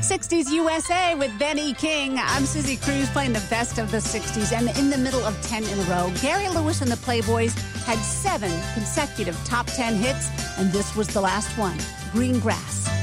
60s USA with Ben E. King. I'm Susie Cruz playing the best of the 60s. And in the middle of 10 in a row, Gary Lewis and the Playboys had 7 consecutive top 10 hits, and this was the last one, Green Grass.